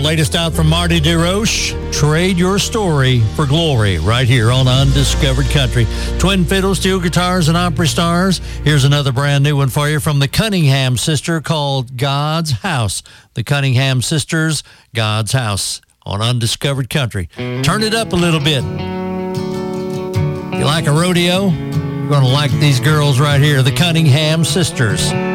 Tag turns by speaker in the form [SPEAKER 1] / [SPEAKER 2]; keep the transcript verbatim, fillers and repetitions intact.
[SPEAKER 1] latest out from Marty DeRoche, Trade Your Story for Glory, right here on Undiscovered Country. Twin fiddle, steel guitars, and Opry stars. Here's another brand new one for you from the Cunningham Sister called God's House. The Cunningham Sisters, God's House on Undiscovered Country. Turn it up a little bit. If you like a rodeo, you're going to like these girls right here, the Cunningham Sisters.